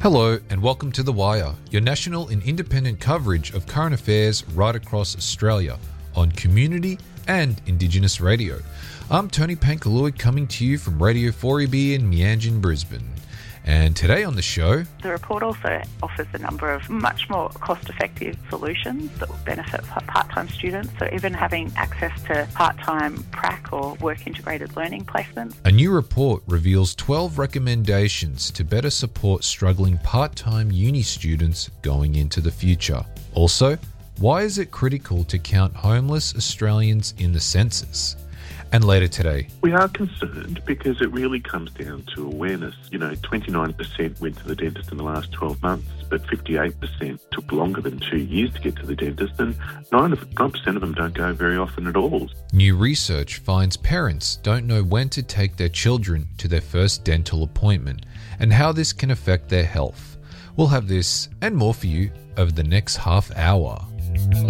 Hello and welcome to The Wire, your national and independent coverage of current affairs right across Australia on community and Indigenous radio. I'm Tony Pankalui coming to you from Radio 4EB in Meanjin, Brisbane. And today on the show... The report also offers a number of much more cost-effective solutions that will benefit part-time students, so even having access to part-time prac or work-integrated learning placements. A new report reveals 12 recommendations to better support struggling part-time uni students going into the future. Also, why is it critical to count homeless Australians in the census? And later today, we are concerned because it really comes down to awareness. 29% went to the dentist in the last 12 months, but 58% took longer than 2 years to get to the dentist, and 9% of them don't go very often at all. New research finds parents don't know when to take their children to their first dental appointment and how this can affect their health. We'll have this and more for you over the next half hour.